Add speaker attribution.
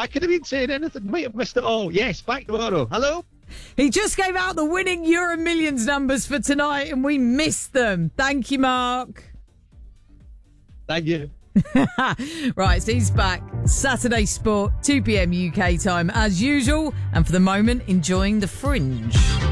Speaker 1: I could have been saying anything. Might have missed it all. Yes, back tomorrow. Hello?
Speaker 2: He just gave out the winning Euro Millions numbers for tonight and we missed them. Thank you, Mark.
Speaker 1: Thank you.
Speaker 2: Right, so he's back. Saturday Sport, 2 p.m. UK time as usual. And for the moment, enjoying the Fringe.